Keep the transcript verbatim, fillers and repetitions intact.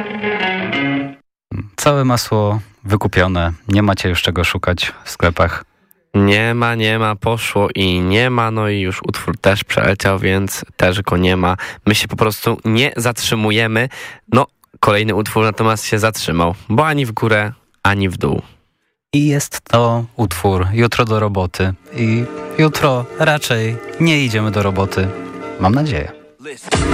Całe masło wykupione, nie macie już czego szukać w sklepach. Nie ma, nie ma, poszło i nie ma, no i już utwór też przeleciał, więc też go nie ma. My się po prostu nie zatrzymujemy. No, kolejny utwór natomiast się zatrzymał, bo ani w górę, ani w dół. I jest to utwór Jutro do roboty. I jutro raczej nie idziemy do roboty. Mam nadzieję.